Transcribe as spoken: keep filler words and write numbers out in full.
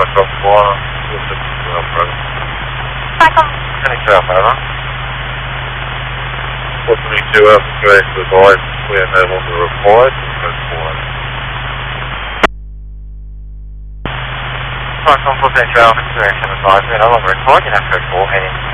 Back up one, two six two Alpha. Back on. twenty-two Alpha, over. four twenty-two Alpha, correct, advised, we are no longer required, code four. Back on four twenty-two Alpha, correction advised, we are no longer required, you have code four, heading